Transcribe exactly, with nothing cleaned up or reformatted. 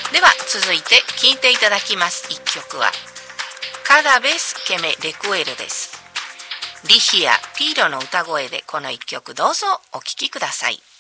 では続いて聴いていただきます一曲はカダベスケメレクエルです。リヒア・ピーロの歌声でこの一曲どうぞお聴きください。